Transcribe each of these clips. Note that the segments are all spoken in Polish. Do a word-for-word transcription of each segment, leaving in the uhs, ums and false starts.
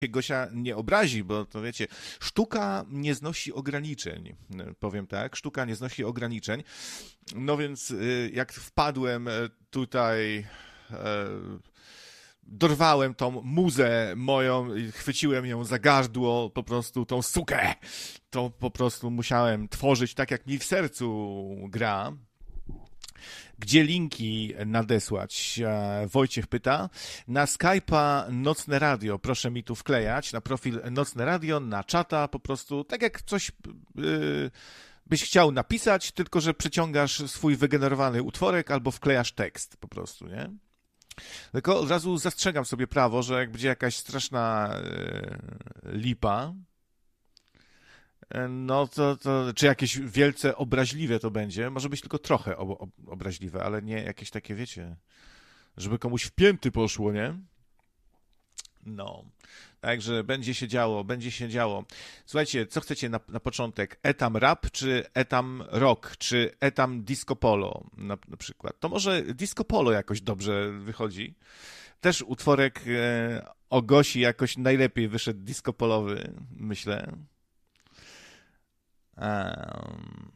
Gosia nie obrazi, bo to wiecie, sztuka nie znosi ograniczeń, powiem tak, sztuka nie znosi ograniczeń, no więc jak wpadłem tutaj, dorwałem tą muzę moją i chwyciłem ją za gardło, po prostu tą sukę, to po prostu musiałem tworzyć tak, jak mi w sercu gra. Gdzie linki nadesłać? Wojciech pyta. Na Skype'a Nocne Radio, proszę mi tu wklejać, na profil Nocne Radio, na czata po prostu, tak jak coś yy, byś chciał napisać, tylko że przyciągasz swój wygenerowany utworek albo wklejasz tekst po prostu, nie? Tylko od razu zastrzegam sobie prawo, że jak będzie jakaś straszna yy, lipa, no to, to, czy jakieś wielce obraźliwe to będzie, może być tylko trochę ob, ob, obraźliwe, ale nie jakieś takie, wiecie, żeby komuś w pięty poszło, nie? No, także będzie się działo, będzie się działo. Słuchajcie, co chcecie na, na początek? Etam rap, czy etam rock, czy etam disco polo na, na przykład? To może disco polo jakoś dobrze wychodzi. Też utworek e, o Gosi jakoś najlepiej wyszedł disco polowy, myślę. Um.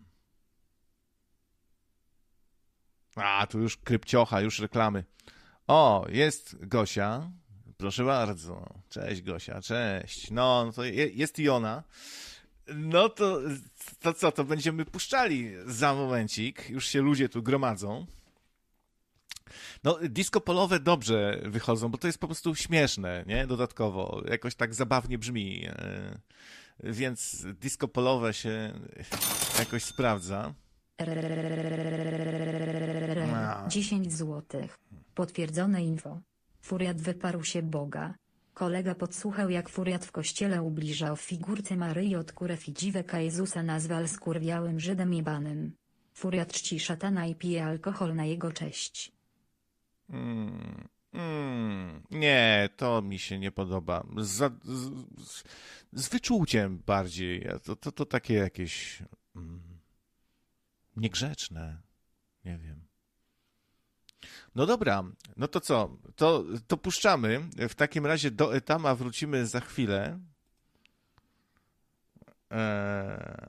A, tu już krypciocha, już reklamy. O, jest Gosia. Proszę bardzo. Cześć Gosia, cześć. No, no to je, jest i ona. No to, to co, to będziemy puszczali za momencik. Już się ludzie tu gromadzą. No, disco polowe dobrze wychodzą, bo to jest po prostu śmieszne, nie? Dodatkowo. Jakoś tak zabawnie brzmi. Więc disco polowe się jakoś sprawdza. dziesięć złotych. Potwierdzone info. Furiat wyparł się Boga. Kolega podsłuchał, jak Furiat w kościele ubliżał figurce Maryi od kurew i dziweka Jezusa nazwał skurwiałym Żydem jebanym. Furiat czci szatana i pije alkohol na jego cześć. Mm, mm, nie, to mi się nie podoba. Z, z, z, z wyczuciem bardziej. To, to, to takie jakieś mm, niegrzeczne. Nie wiem. No dobra, no to co? To, to puszczamy. W takim razie do Etama wrócimy za chwilę. Eee...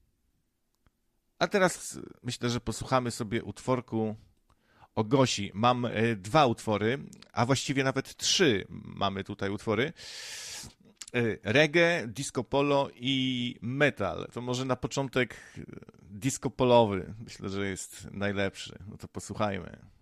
A teraz myślę, że posłuchamy sobie utworku o Gosi. Mam e, dwa utwory, a właściwie nawet trzy mamy tutaj utwory. E, reggae, disco polo i metal. To może na początek disco polowy. Myślę, że jest najlepszy. No to posłuchajmy.